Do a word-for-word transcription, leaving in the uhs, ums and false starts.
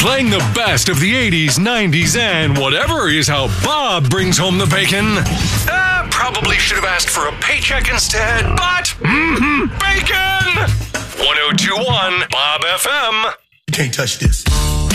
Playing the best of the eighties, nineties, and whatever is how Bob brings home the bacon. Uh, probably should have asked for a paycheck instead, but mm-hmm, bacon! ten twenty-one Bob F M. You can't touch this.